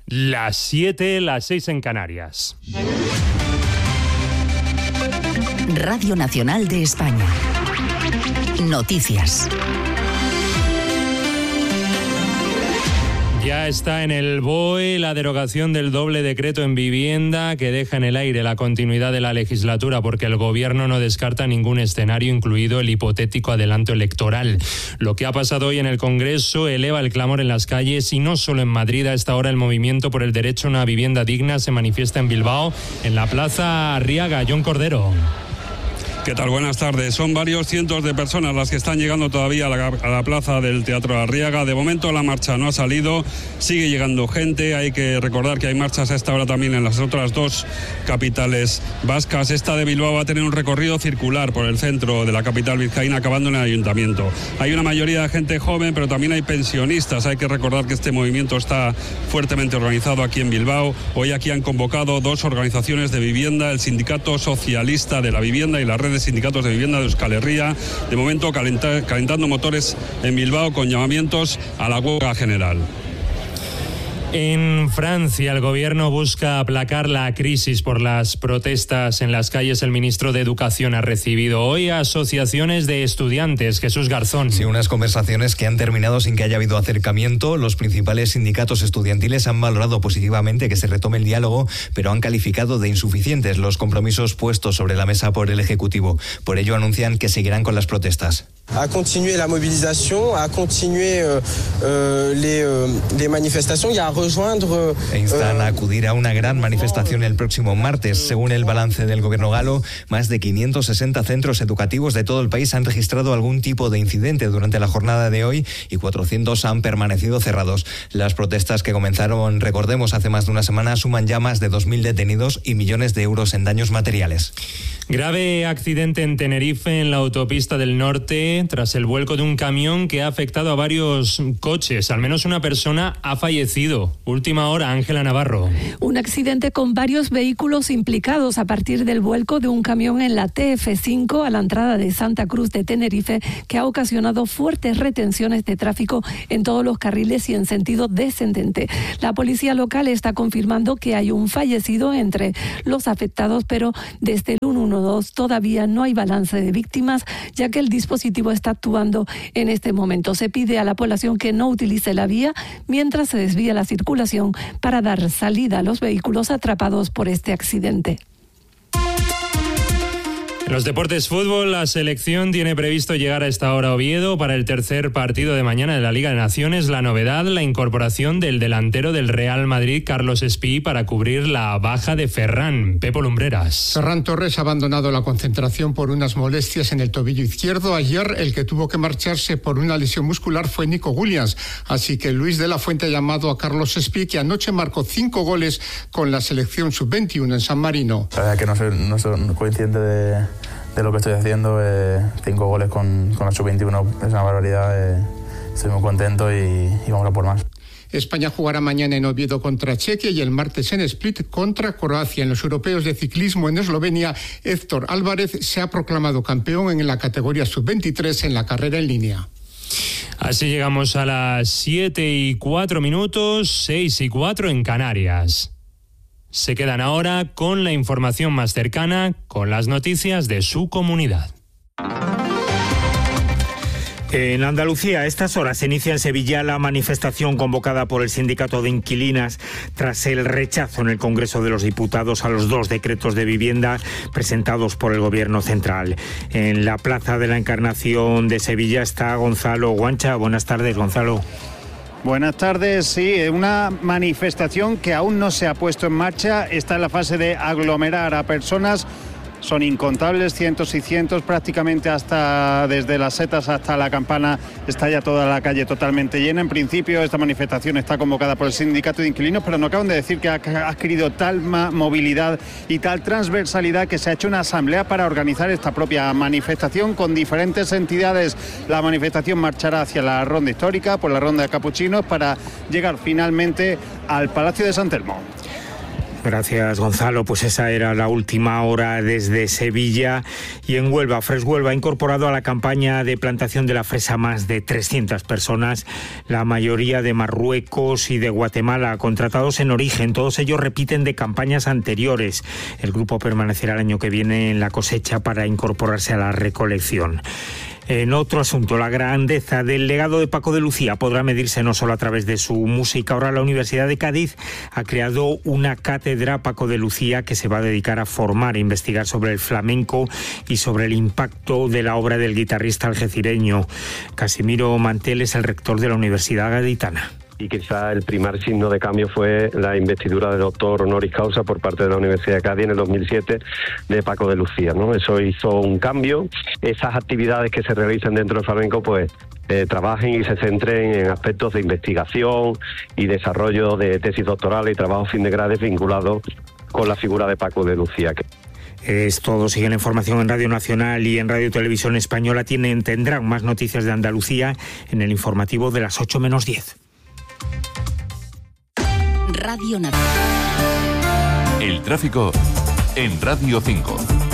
Las 7, las 6 en Canarias. Radio Nacional de España. Noticias. Ya está en el BOE la derogación del doble decreto en vivienda que deja en el aire la continuidad de la legislatura porque el gobierno no descarta ningún escenario, incluido el hipotético adelanto electoral. Lo que ha pasado hoy en el Congreso eleva el clamor en las calles y no solo en Madrid. A esta hora el movimiento por el derecho a una vivienda digna se manifiesta en Bilbao, en la Plaza Arriaga. John Cordero. ¿Qué tal? Buenas tardes. Son varios cientos de personas las que están llegando todavía a la plaza del Teatro Arriaga. De momento la marcha no ha salido, sigue llegando gente. Hay que recordar que hay marchas a esta hora también en las otras dos capitales vascas. Esta de Bilbao va a tener un recorrido circular por el centro de la capital vizcaína, acabando en el ayuntamiento. Hay una mayoría de gente joven, pero también hay pensionistas. Hay que recordar que este movimiento está fuertemente organizado aquí en Bilbao. Hoy aquí han convocado dos organizaciones de vivienda, el Sindicato Socialista de la Vivienda y la Red de Sindicatos de Vivienda de Euskal Herria. De momento calentando motores en Bilbao con llamamientos a la huelga general. En Francia, el gobierno busca aplacar la crisis por las protestas en las calles. El ministro de Educación ha recibido hoy a asociaciones de estudiantes. Jesús Garzón. Sí, unas conversaciones que han terminado sin que haya habido acercamiento. Los principales sindicatos estudiantiles han valorado positivamente que se retome el diálogo, pero han calificado de insuficientes los compromisos puestos sobre la mesa por el Ejecutivo. Por ello anuncian que seguirán con las protestas. A continuer la movilización, a continuer les manifestaciones y a rejoindre. Instan a acudir a una gran manifestación el próximo martes. Según el balance del gobierno galo, más de 560 centros educativos de todo el país han registrado algún tipo de incidente durante la jornada de hoy y 400 han permanecido cerrados. Las protestas que comenzaron, recordemos, hace más de una semana, suman ya más de 2.000 detenidos y millones de euros en daños materiales. Grave accidente en Tenerife, en la autopista del norte, tras el vuelco de un camión que ha afectado a varios coches. Al menos una persona ha fallecido. Última hora, Ángela Navarro. Un accidente con varios vehículos implicados a partir del vuelco de un camión en la TF5 a la entrada de Santa Cruz de Tenerife, que ha ocasionado fuertes retenciones de tráfico en todos los carriles y en sentido descendente. La policía local está confirmando que hay un fallecido entre los afectados, pero desde el 112 todavía no hay balance de víctimas, ya que el dispositivo está actuando en este momento. Se pide a la población que no utilice la vía mientras se desvía la circulación para dar salida a los vehículos atrapados por este accidente. En los deportes fútbol, la selección tiene previsto llegar a esta hora a Oviedo para el tercer partido de mañana de la Liga de Naciones. La novedad, la incorporación del delantero del Real Madrid, Carlos Espí, para cubrir la baja de Ferran. Pepo Lumbreras. Ferran Torres ha abandonado la concentración por unas molestias en el tobillo izquierdo. Ayer el que tuvo que marcharse por una lesión muscular fue Nico Williams. Así que Luis de la Fuente ha llamado a Carlos Espí, que anoche marcó 5 goles con la selección sub-21 en San Marino. La verdad que no soy consciente de lo que estoy haciendo. 5 goles con la sub-21 es una barbaridad. Estoy muy contento y vamos a por más. España jugará mañana en Oviedo contra Chequia y el martes en Split contra Croacia. En los europeos de ciclismo en Eslovenia, Héctor Álvarez se ha proclamado campeón en la categoría sub-23 en la carrera en línea. Así llegamos a las 7:04, 6:04 en Canarias. Se quedan ahora con la información más cercana, con las noticias de su comunidad. En Andalucía, a estas horas se inicia en Sevilla la manifestación convocada por el Sindicato de Inquilinas tras el rechazo en el Congreso de los Diputados a los 2 decretos de vivienda presentados por el Gobierno central. En la Plaza de la Encarnación de Sevilla está Gonzalo Guancha. Buenas tardes, Gonzalo. Buenas tardes, sí, una manifestación que aún no se ha puesto en marcha, está en la fase de aglomerar a personas. Son incontables, cientos y cientos, prácticamente desde las setas hasta la campana está ya toda la calle totalmente llena. En principio esta manifestación está convocada por el Sindicato de Inquilinos, pero nos acaban de decir que ha adquirido tal movilidad y tal transversalidad que se ha hecho una asamblea para organizar esta propia manifestación con diferentes entidades. La manifestación marchará hacia la ronda histórica, por la ronda de Capuchinos, para llegar finalmente al Palacio de San Telmo. Gracias, Gonzalo. Pues esa era la última hora desde Sevilla. Y en Huelva, Freshuelva ha incorporado a la campaña de plantación de la fresa más de 300 personas, la mayoría de Marruecos y de Guatemala, contratados en origen. Todos ellos repiten de campañas anteriores. El grupo permanecerá el año que viene en la cosecha para incorporarse a la recolección. En otro asunto, la grandeza del legado de Paco de Lucía podrá medirse no solo a través de su música. Ahora la Universidad de Cádiz ha creado una cátedra Paco de Lucía que se va a dedicar a formar e investigar sobre el flamenco y sobre el impacto de la obra del guitarrista algecireño. Casimiro Mantel es el rector de la Universidad Gaditana. Y quizá el primer signo de cambio fue la investidura de doctor honoris causa por parte de la Universidad de Cádiz en el 2007 de Paco de Lucía, ¿no? Eso hizo un cambio. Esas actividades que se realizan dentro del flamenco, pues trabajen y se centren en aspectos de investigación y desarrollo de tesis doctorales y trabajos fin de grado vinculados con la figura de Paco de Lucía. Es todo. Sigue la información en Radio Nacional y en Radio Televisión Española. Tendrán más noticias de Andalucía en el informativo de las 8 menos 10. Radio Nacional. El tráfico en Radio 5.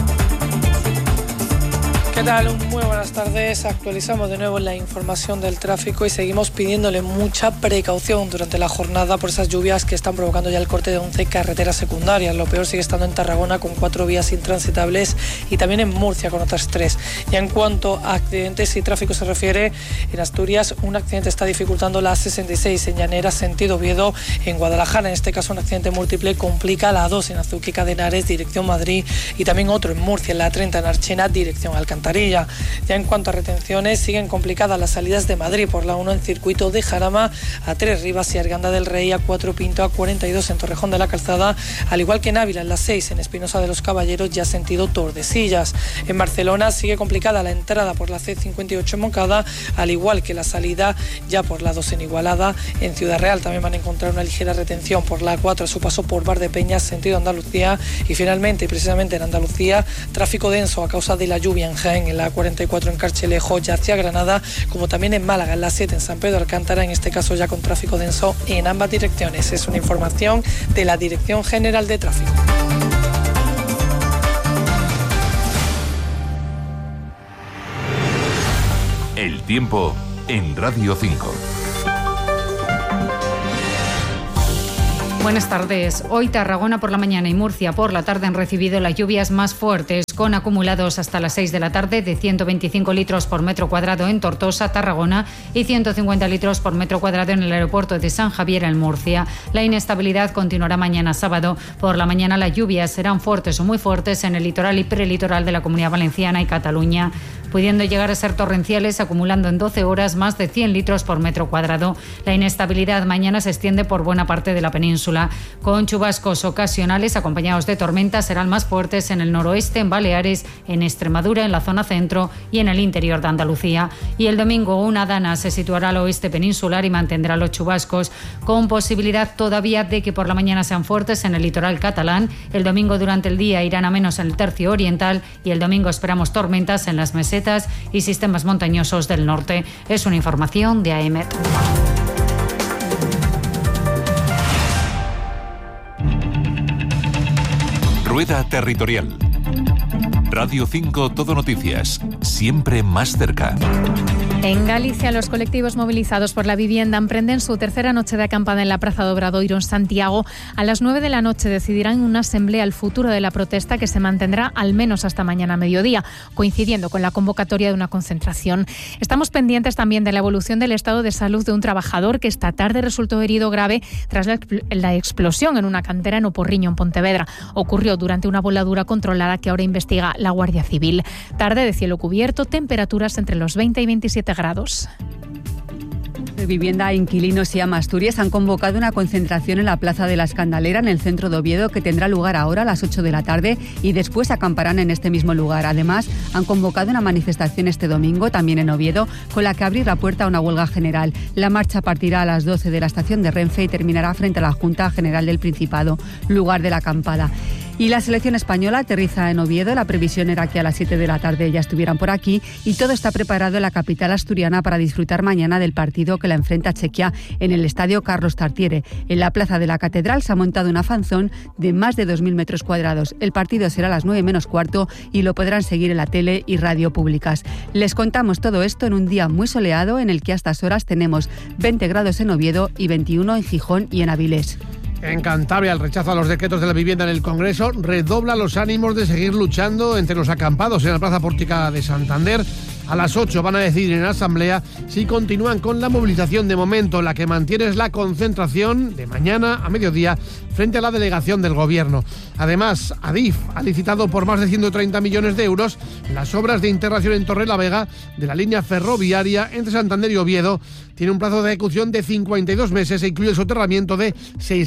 ¿Qué tal? Muy buenas tardes. Actualizamos de nuevo la información del tráfico y seguimos pidiéndole mucha precaución durante la jornada por esas lluvias que están provocando ya el corte de 11 carreteras secundarias. Lo peor sigue estando en Tarragona con 4 vías intransitables y también en Murcia con otras 3. Y en cuanto a accidentes y tráfico se refiere, en Asturias un accidente está dificultando la A66 en Llanera, sentido Oviedo. En Guadalajara, en este caso un accidente múltiple, complica la A2 en Azuquica de Henares, dirección Madrid, y también otro en Murcia, en la A30 en Archena, dirección Alcantarilla. Ya en cuanto a retenciones, siguen complicadas las salidas de Madrid por la 1 en circuito de Jarama, A3 Rivas y Arganda del Rey, A4 Pinto, A42 en Torrejón de la Calzada, al igual que en Ávila, en la 6 en Espinosa de los Caballeros, ya sentido Tordesillas. En Barcelona sigue complicada la entrada por la C58 en Moncada, al igual que la salida ya por la 2 en Igualada. En Ciudad Real también van a encontrar una ligera retención por la A4 a su paso por Valdepeñas, sentido Andalucía. Y finalmente, y precisamente en Andalucía, tráfico denso a causa de la lluvia en Jaén, en la A44 en Carchelejo ya hacia Granada, como también en Málaga, en la 7 en San Pedro Alcántara, en este caso ya con tráfico denso en ambas direcciones. Es una información de la Dirección General de Tráfico. El tiempo en Radio 5. Buenas tardes. Hoy Tarragona por la mañana y Murcia por la tarde han recibido las lluvias más fuertes, con acumulados hasta las 6 de la tarde de 125 litros por metro cuadrado en Tortosa, Tarragona, y 150 litros por metro cuadrado en el aeropuerto de San Javier, en Murcia. La inestabilidad continuará mañana sábado. Por la mañana las lluvias serán fuertes o muy fuertes en el litoral y prelitoral de la Comunidad Valenciana y Cataluña, pudiendo llegar a ser torrenciales, acumulando en 12 horas más de 100 litros por metro cuadrado. La inestabilidad mañana se extiende por buena parte de la península, con chubascos ocasionales acompañados de tormentas. Serán más fuertes en el noroeste, en Baleares, en Extremadura, en la zona centro y en el interior de Andalucía. Y el domingo una dana se situará al oeste peninsular y mantendrá los chubascos, con posibilidad todavía de que por la mañana sean fuertes en el litoral catalán. El domingo durante el día irán a menos en el tercio oriental y el domingo esperamos tormentas en las mesetas y sistemas montañosos del norte. Es una información de AEMET. Rueda Territorial. Radio 5 Todo Noticias. Siempre más cerca. En Galicia, los colectivos movilizados por la vivienda emprenden su tercera noche de acampada en la Praza de Obradoiro, en Santiago. A las 9 de la noche decidirán en una asamblea el futuro de la protesta, que se mantendrá al menos hasta mañana mediodía, coincidiendo con la convocatoria de una concentración. Estamos pendientes también de la evolución del estado de salud de un trabajador que esta tarde resultó herido grave tras la explosión en una cantera en Oporriño, en Pontevedra. Ocurrió durante una voladura controlada que ahora investiga la Guardia Civil. Tarde de cielo cubierto, temperaturas entre los 20 y 27 grados. De Vivienda, Inquilinos y Asturias han convocado una concentración en la Plaza de la Escandalera, en el centro de Oviedo, que tendrá lugar ahora a las 8 de la tarde y después acamparán en este mismo lugar. Además, han convocado una manifestación este domingo, también en Oviedo, con la que abrir la puerta a una huelga general. La marcha partirá a las 12 de la estación de Renfe y terminará frente a la Junta General del Principado, lugar de la acampada. Y la selección española aterriza en Oviedo. La previsión era que a las 7 de la tarde ya estuvieran por aquí y todo está preparado en la capital asturiana para disfrutar mañana del partido que la enfrenta a Chequia en el estadio Carlos Tartiere. En la plaza de la Catedral se ha montado una fanzón de más de 2.000 metros cuadrados. El partido será a las 9 menos cuarto y lo podrán seguir en la tele y radio públicas. Les contamos todo esto en un día muy soleado en el que a estas horas tenemos 20 grados en Oviedo y 21 en Gijón y en Avilés. En Cantabria, el rechazo a los decretos de la vivienda en el Congreso redobla los ánimos de seguir luchando entre los acampados en la Plaza Pórtica de Santander. A las 8 van a decidir en asamblea si continúan con la movilización. De momento, la que mantiene es la concentración de mañana a mediodía frente a la delegación del Gobierno. Además, Adif ha licitado por más de 130 millones de euros las obras de integración en Torrelavega de la línea ferroviaria entre Santander y Oviedo. Tiene un plazo de ejecución de 52 meses e incluye el soterramiento de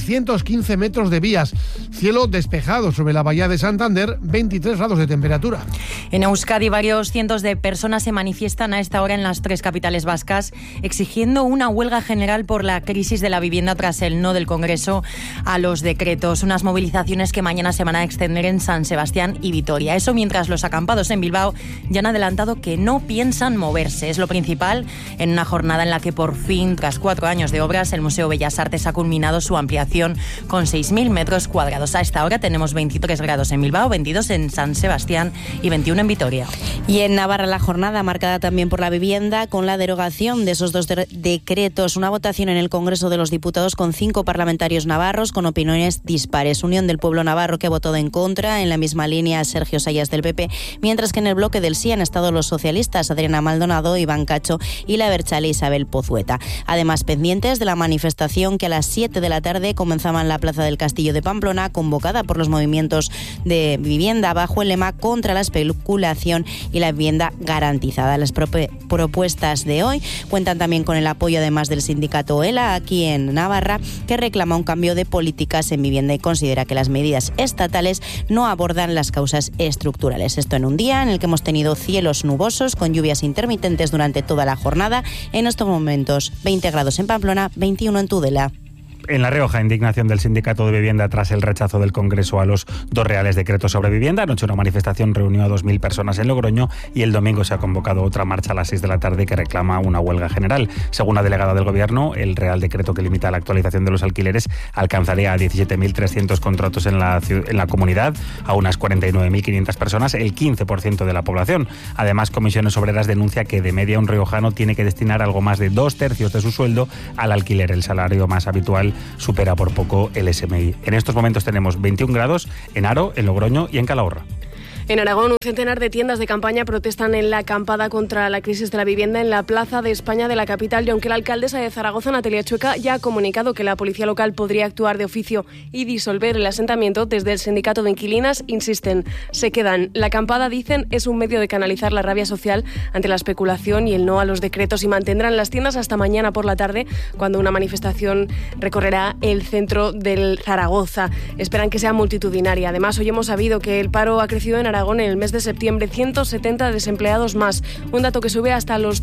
615 metros de vías. Cielo despejado sobre la bahía de Santander, 23 grados de temperatura. En Euskadi, varios cientos de personas se manifiestan a esta hora en las 3 capitales vascas exigiendo una huelga general por la crisis de la vivienda tras el no del Congreso a los decretos. Unas movilizaciones que mañana se van a extender en San Sebastián y Vitoria. Eso mientras los acampados en Bilbao ya han adelantado que no piensan moverse. Es lo principal en una jornada en la que por fin, tras 4 años de obras, el Museo Bellas Artes ha culminado su ampliación con 6.000 metros cuadrados. A esta hora tenemos 23 grados en Bilbao, 22 en San Sebastián y 21 en Vitoria. Y en Navarra la jornada marcada también por la vivienda, con la derogación de esos 2 decretos. Una votación en el Congreso de los Diputados con 5 parlamentarios navarros con opiniones dispares. Unión del Pueblo Navarro, que votó en contra, en la misma línea Sergio Sayas del PP, mientras que en el bloque del sí han estado los socialistas Adriana Maldonado, Iván Cacho y la abertzale Isabel Pozueta. Además, pendientes de la manifestación que a las 7 de la tarde comenzaba en la Plaza del Castillo de Pamplona, convocada por los movimientos de vivienda bajo el lema contra la especulación y la vivienda garantizada. Las propuestas de hoy cuentan también con el apoyo además del sindicato ELA aquí en Navarra, que reclama un cambio de políticas en vivienda y considera que las medidas estatales no abordan las causas estructurales. Esto en un día en el que hemos tenido cielos nubosos con lluvias intermitentes durante toda la jornada. En estos momentos 20 grados en Pamplona, 21 en Tudela. En La Rioja, indignación del sindicato de vivienda tras el rechazo del Congreso a los 2 reales decretos sobre vivienda. Anoche una manifestación reunió a 2.000 personas en Logroño y el domingo se ha convocado otra marcha a las 6 de la tarde que reclama una huelga general. Según la delegada del Gobierno, el real decreto que limita la actualización de los alquileres alcanzaría a 17.300 contratos en la comunidad, a unas 49.500 personas, el 15% de la población. Además, Comisiones Obreras denuncia que de media un riojano tiene que destinar algo más de 2/3 de su sueldo al alquiler. El salario más habitual supera por poco el SMI. En estos momentos tenemos 21 grados en Haro, en Logroño y en Calahorra. En Aragón, un centenar de tiendas de campaña protestan en la acampada contra la crisis de la vivienda en la Plaza de España de la capital, y aunque la alcaldesa de Zaragoza, Natalia Chueca, ya ha comunicado que la policía local podría actuar de oficio y disolver el asentamiento, desde el sindicato de inquilinas insisten, se quedan. La acampada, dicen, es un medio de canalizar la rabia social ante la especulación y el no a los decretos, y mantendrán las tiendas hasta mañana por la tarde, cuando una manifestación recorrerá el centro del Zaragoza. Esperan que sea multitudinaria. Además, hoy hemos sabido que el paro ha crecido en Aragón en el mes de septiembre, 170 desempleados más, un dato que sube hasta los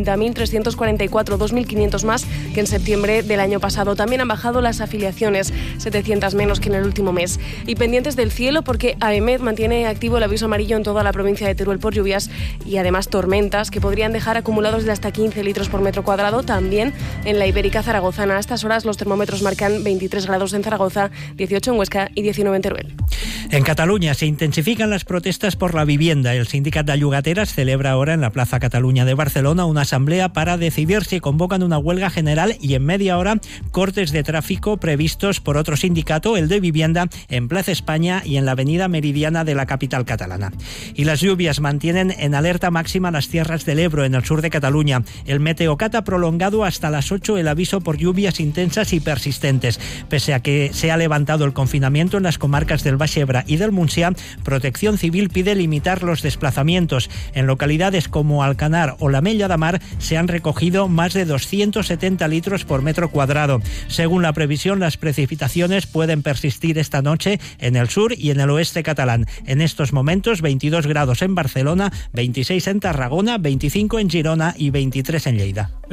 50.344, 2.500 más que en septiembre del año pasado. También han bajado las afiliaciones, 700 menos que en el último mes. Y pendientes del cielo, porque AEMET mantiene activo el aviso amarillo en toda la provincia de Teruel por lluvias y además tormentas que podrían dejar acumulados de hasta 15 litros por metro cuadrado. También en la Ibérica zaragozana. A estas horas los termómetros marcan 23 grados en Zaragoza, 18 en Huesca y 19 en Teruel. En Cataluña se intensifican las protestas por la vivienda. El Sindicat de Llogateres celebra ahora en la Plaza Cataluña de Barcelona una asamblea para decidir si convocan una huelga general, y en media hora cortes de tráfico previstos por otro sindicato, el de vivienda, en Plaza España y en la avenida Meridiana de la capital catalana. Y las lluvias mantienen en alerta máxima las tierras del Ebro, en el sur de Cataluña. El Meteocat ha prolongado hasta las 8 el aviso por lluvias intensas y persistentes. Pese a que se ha levantado el confinamiento en las comarcas del Baix Ebre y del Montsià, Protección Civil pide limitar los desplazamientos. En localidades como Alcanar o la Mella de Mar se han recogido más de 270 litros por metro cuadrado. Según la previsión, las precipitaciones pueden persistir esta noche en el sur y en el oeste catalán. En estos momentos, 22 grados en Barcelona, 26 en Tarragona, 25 en Girona y 23 en Lleida.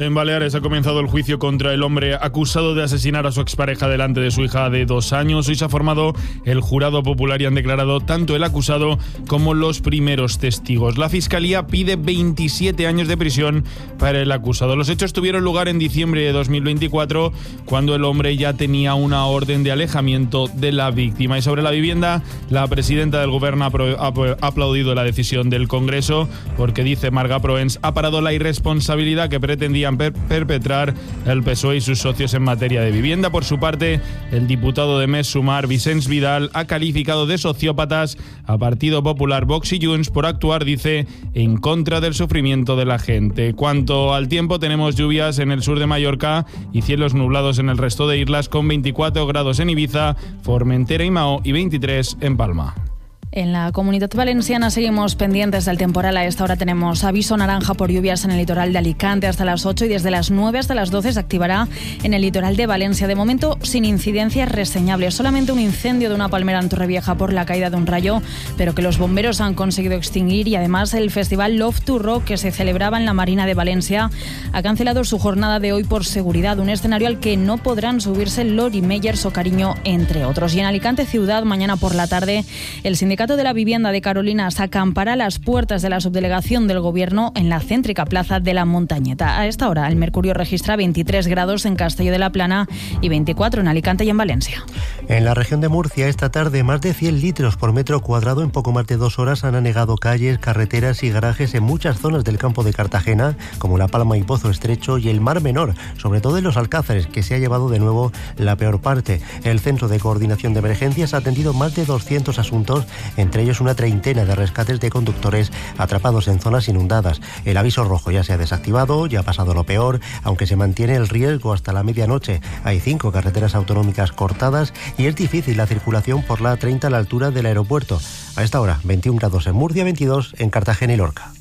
En Baleares ha comenzado el juicio contra el hombre acusado de asesinar a su expareja delante de su hija de 2 años. Hoy se ha formado el jurado popular y han declarado tanto el acusado como los primeros testigos. La Fiscalía pide 27 años de prisión para el acusado. Los hechos tuvieron lugar en diciembre de 2024, cuando el hombre ya tenía una orden de alejamiento de la víctima. Y sobre la vivienda, la presidenta del Gobierno ha aplaudido la decisión del Congreso porque, dice Marga Proens, ha parado la irresponsabilidad que pretendían perpetrar el PSOE y sus socios en materia de vivienda. Por su parte, el diputado de Més Sumar, Vicenç Vidal, ha calificado de sociópatas a Partido Popular, Vox y Junts por actuar, dice, en contra del sufrimiento de la gente. Cuanto al tiempo, tenemos lluvias en el sur de Mallorca y cielos nublados en el resto de islas, con 24 grados en Ibiza, Formentera y Mahó y 23 en Palma. En la Comunidad Valenciana seguimos pendientes del temporal. A esta hora tenemos aviso naranja por lluvias en el litoral de Alicante hasta las 8 y desde las 9 hasta las 12 se activará en el litoral de Valencia. De momento, sin incidencias reseñables. Solamente un incendio de una palmera en Torrevieja por la caída de un rayo, pero que los bomberos han conseguido extinguir. Y además el festival Love to Rock, que se celebraba en la Marina de Valencia, ha cancelado su jornada de hoy por seguridad. Un escenario al que no podrán subirse Lori Meyers o Cariño, entre otros. Y en Alicante ciudad, mañana por la tarde, el sindicato de la Vivienda de Carolinas acampará a las puertas de la subdelegación del Gobierno en la céntrica plaza de la Montañeta. A esta hora el mercurio registra 23 grados en Castelló de la Plana y 24 en Alicante y en Valencia. En la región de Murcia, esta tarde, más de 100 litros por metro cuadrado en poco más de 2 horas han anegado calles, carreteras y garajes en muchas zonas del campo de Cartagena, como La Palma y Pozo Estrecho y el Mar Menor, sobre todo en los Alcázares, que se ha llevado de nuevo la peor parte. El Centro de Coordinación de Emergencias ha atendido más de 200 asuntos, entre ellos una treintena de rescates de conductores atrapados en zonas inundadas. El aviso rojo ya se ha desactivado, ya ha pasado lo peor, aunque se mantiene el riesgo hasta la medianoche. Hay 5 carreteras autonómicas cortadas y es difícil la circulación por la A30 a la altura del aeropuerto. A esta hora, 21 grados en Murcia, 22 en Cartagena y Lorca.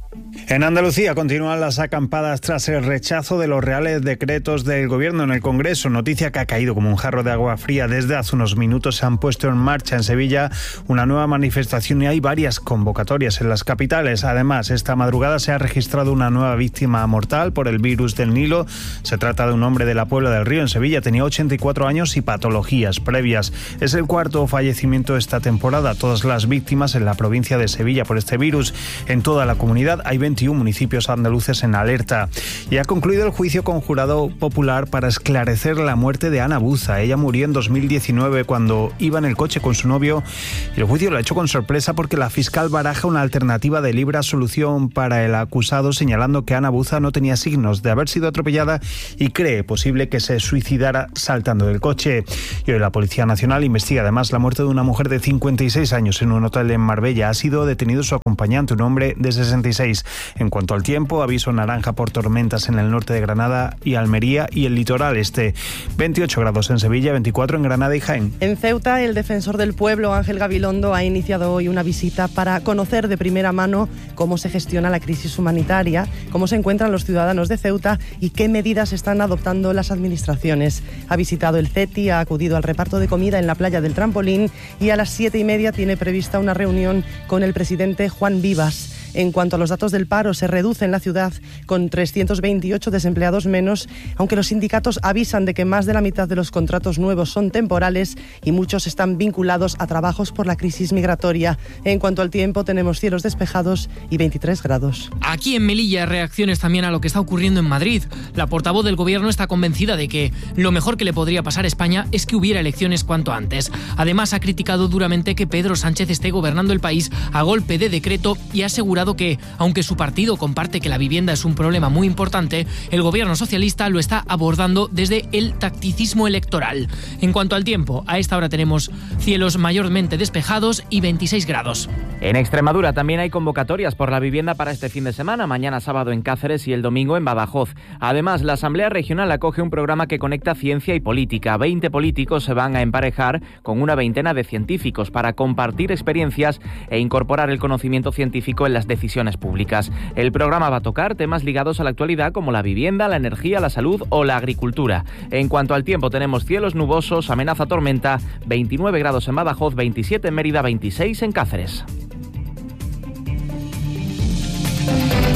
En Andalucía continúan las acampadas tras el rechazo de los reales decretos del Gobierno en el Congreso. Noticia que ha caído como un jarro de agua fría. Desde hace unos minutos se han puesto en marcha en Sevilla una nueva manifestación y hay varias convocatorias en las capitales. Además, esta madrugada se ha registrado una nueva víctima mortal por el virus del Nilo. Se trata de un hombre de la Puebla del Río, en Sevilla. Tenía 84 años y patologías previas. Es el 4º fallecimiento esta temporada. Todas las víctimas en la provincia de Sevilla por este virus. En toda la comunidad hay 21 municipios andaluces en alerta. Y ha concluido el juicio con jurado popular para esclarecer la muerte de Ana Buza. Ella murió en 2019 cuando iba en el coche con su novio y el juicio lo ha hecho con sorpresa porque la fiscal baraja una alternativa de libre absolución para el acusado, señalando que Ana Buza no tenía signos de haber sido atropellada y cree posible que se suicidara saltando del coche. Y hoy la Policía Nacional investiga además la muerte de una mujer de 56 años en un hotel en Marbella. Ha sido detenido su acompañante, un hombre de 66. En cuanto al tiempo, aviso naranja por tormentas en el norte de Granada y Almería y el litoral este. 28 grados en Sevilla, 24 en Granada y Jaén. En Ceuta, el defensor del pueblo, Ángel Gabilondo, ha iniciado hoy una visita para conocer de primera mano cómo se gestiona la crisis humanitaria, cómo se encuentran los ciudadanos de Ceuta y qué medidas están adoptando las administraciones. Ha visitado el CETI, ha acudido al reparto de comida en la playa del Trampolín y a las 7:30 tiene prevista una reunión con el presidente Juan Vivas. En cuanto a los datos del paro, se reduce en la ciudad con 328 desempleados menos, aunque los sindicatos avisan de que más de la mitad de los contratos nuevos son temporales y muchos están vinculados a trabajos por la crisis migratoria. En cuanto al tiempo, tenemos cielos despejados y 23 grados. Aquí en Melilla, reacciones también a lo que está ocurriendo en Madrid. La portavoz del Gobierno está convencida de que lo mejor que le podría pasar a España es que hubiera elecciones cuanto antes. Además, ha criticado duramente que Pedro Sánchez esté gobernando el país a golpe de decreto y ha asegurado que, aunque su partido comparte que la vivienda es un problema muy importante, el Gobierno socialista lo está abordando desde el tacticismo electoral. En cuanto al tiempo, a esta hora tenemos cielos mayormente despejados y 26 grados. En Extremadura también hay convocatorias por la vivienda para este fin de semana, mañana sábado en Cáceres y el domingo en Badajoz. Además, la Asamblea Regional acoge un programa que conecta ciencia y política. 20 políticos se van a emparejar con una veintena de científicos para compartir experiencias e incorporar el conocimiento científico en las decisiones públicas. El programa va a tocar temas ligados a la actualidad como la vivienda, la energía, la salud o la agricultura. En cuanto al tiempo, tenemos cielos nubosos, amenaza tormenta, 29 grados en Badajoz, 27 en Mérida, 26 en Cáceres.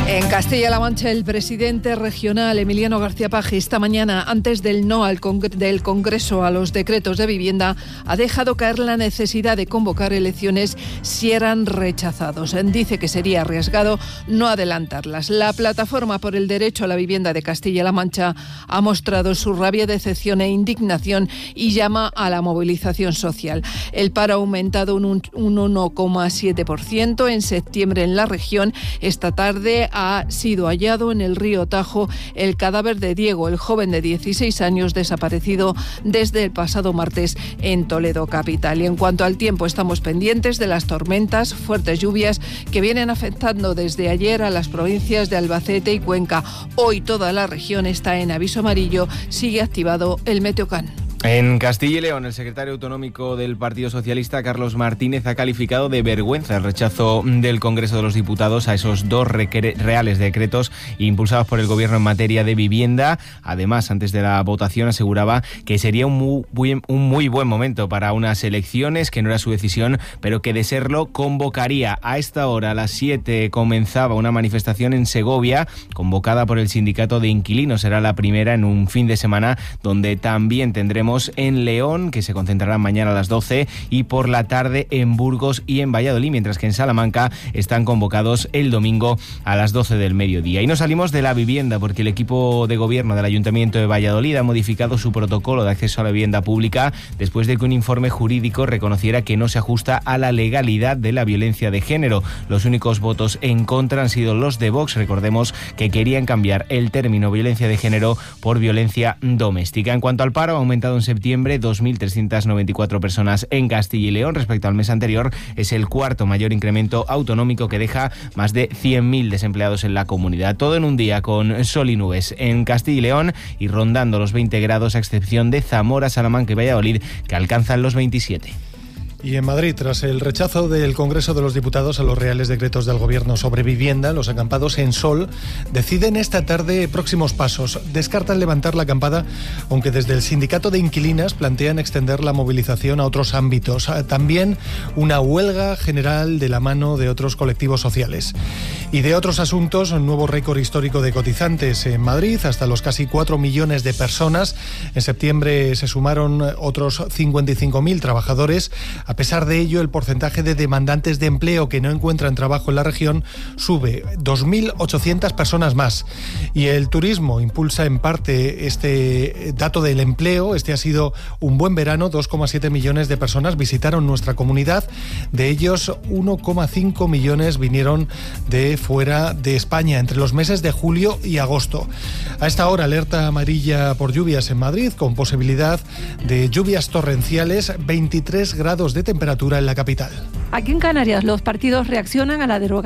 En Castilla-La Mancha, el presidente regional Emiliano García Paje esta mañana, antes del no del Congreso a los decretos de vivienda, ha dejado caer la necesidad de convocar elecciones si eran rechazados. Dice que sería arriesgado no adelantarlas. La Plataforma por el Derecho a la Vivienda de Castilla-La Mancha ha mostrado su rabia, decepción e indignación y llama a la movilización social. El paro ha aumentado un 1,7% en septiembre en la región. Esta tarde ha sido hallado en el río Tajo el cadáver de Diego, el joven de 16 años desaparecido desde el pasado martes en Toledo capital. Y en cuanto al tiempo, estamos pendientes de las tormentas, fuertes lluvias que vienen afectando desde ayer a las provincias de Albacete y Cuenca. Hoy toda la región está en aviso amarillo, sigue activado el Meteocan. En Castilla y León, el secretario autonómico del Partido Socialista, Carlos Martínez, ha calificado de vergüenza el rechazo del Congreso de los Diputados a esos 2 reales decretos impulsados por el Gobierno en materia de vivienda. Además, antes de la votación, aseguraba que sería un muy buen momento para unas elecciones, que no era su decisión, pero que de serlo convocaría. A esta hora, a las 7, comenzaba una manifestación en Segovia, convocada por el Sindicato de Inquilinos. Será la primera en un fin de semana donde también tendremos en León, que se concentrarán mañana a las 12, y por la tarde en Burgos y en Valladolid, mientras que en Salamanca están convocados el domingo a las 12 del mediodía. Y no salimos de la vivienda, porque el equipo de gobierno del Ayuntamiento de Valladolid ha modificado su protocolo de acceso a la vivienda pública después de que un informe jurídico reconociera que no se ajusta a la legalidad de la violencia de género. Los únicos votos en contra han sido los de Vox. Recordemos que querían cambiar el término violencia de género por violencia doméstica. En cuanto al paro, ha aumentado en septiembre 2.394 personas en Castilla y León respecto al mes anterior. Es el cuarto mayor incremento autonómico, que deja más de 100.000 desempleados en la comunidad. Todo en un día con sol y nubes en Castilla y León y rondando los 20 grados, a excepción de Zamora, Salamanca y Valladolid, que alcanzan los 27. Y en Madrid, tras el rechazo del Congreso de los Diputados a los reales decretos del Gobierno sobre vivienda, los acampados en Sol deciden esta tarde próximos pasos. Descartan levantar la acampada, aunque desde el Sindicato de Inquilinas plantean extender la movilización a otros ámbitos. También una huelga general de la mano de otros colectivos sociales. Y de otros asuntos, un nuevo récord histórico de cotizantes en Madrid, hasta los casi 4 millones de personas. En septiembre se sumaron otros 55.000 trabajadores. A pesar de ello, el porcentaje de demandantes de empleo que no encuentran trabajo en la región sube 2.800 personas más. Y el turismo impulsa en parte este dato del empleo. Este ha sido un buen verano. 2,7 millones de personas visitaron nuestra comunidad. De ellos, 1,5 millones vinieron de fuera de España entre los meses de julio y agosto. A esta hora, alerta amarilla por lluvias en Madrid, con posibilidad de lluvias torrenciales, 23 grados de temperatura en la capital. Aquí en Canarias, los partidos reaccionan a la derogación